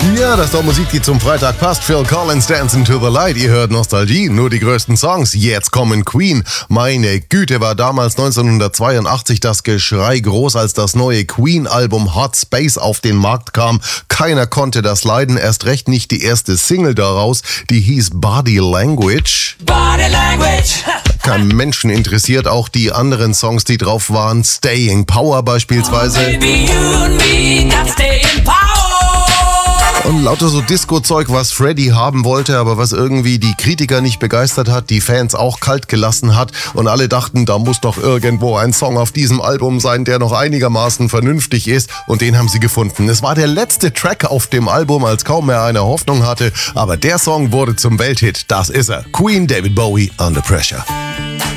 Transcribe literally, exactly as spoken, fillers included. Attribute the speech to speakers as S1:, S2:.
S1: Ja, das ist doch Musik, die zum Freitag passt. Phil Collins, Dancing to the Light. Ihr hört Nostalgie, nur die größten Songs. Jetzt kommen Queen. Meine Güte, war damals neunzehnhundertzweiundachtzig das Geschrei groß, als das neue Queen-Album Hot Space auf den Markt kam. Keiner konnte das leiden, erst recht nicht die erste Single daraus. Die hieß Body Language.
S2: Body Language.
S1: Kein Menschen interessiert, auch die anderen Songs, die drauf waren. Staying Power beispielsweise.
S2: Baby, you and me got staying power.
S1: Und lauter so Disco-Zeug, was Freddie haben wollte, aber was irgendwie die Kritiker nicht begeistert hat, die Fans auch kalt gelassen hat. Und alle dachten, da muss doch irgendwo ein Song auf diesem Album sein, der noch einigermaßen vernünftig ist. Und den haben sie gefunden. Es war der letzte Track auf dem Album, als kaum mehr eine Hoffnung hatte. Aber der Song wurde zum Welthit. Das ist er. Queen, David Bowie, Under Pressure.